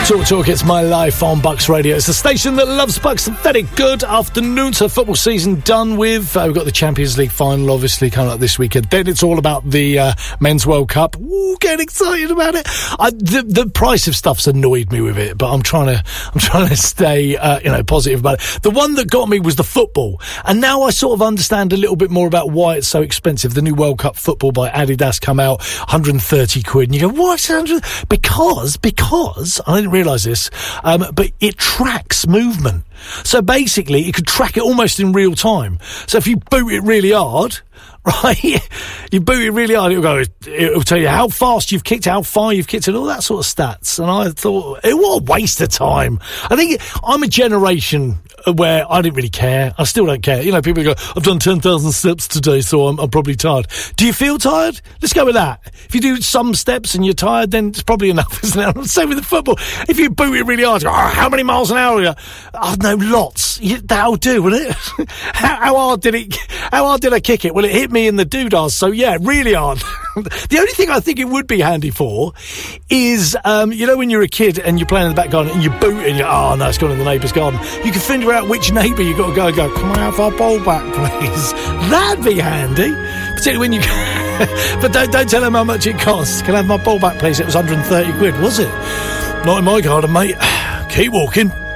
Talk, it's my life on Bucks Radio. It's the station that loves Bucks. Very good afternoon. So football season done with. We've got the Champions League final obviously coming up this weekend. Then it's all about the Men's World Cup. Ooh, getting excited about it. The price of stuff's annoyed me with it, but I'm trying to stay positive about it. The one that got me was the football, and now I sort of understand a little bit more about why it's so expensive. The new World Cup football by Adidas come out, 130 quid, and you go, what's 100? Because I didn't realise this, but it tracks movement. So basically, it could track it almost in real time. So if you boot it really hard, right, you boot it really hard, it'll tell you how fast you've kicked, how far you've kicked, and all that sort of stats. And I thought, what a waste of time. I think I'm a generation where I didn't really care. I still don't care. You know, people go, I've done 10,000 steps today, so I'm probably tired. Do you feel tired? Let's go with that. If you do some steps and you're tired, then it's probably enough, isn't it? Same with the football. If you boot it really hard, how many miles an hour are you? Oh, no, lots. That'll do, won't it? How hard did I kick it? Well, it hit me in the doodahs, so yeah, really hard. The only thing I think it would be handy for is, when you're a kid and you're playing in the back garden and you boot and it's gone in the neighbour's garden. You can figure out which neighbour you've got to go and go, can I have our ball back, please? That'd be handy. Particularly when you... But don't tell them how much it costs. Can I have my ball back, please? It was 130 quid, was it? Not in my garden, mate. Keep walking.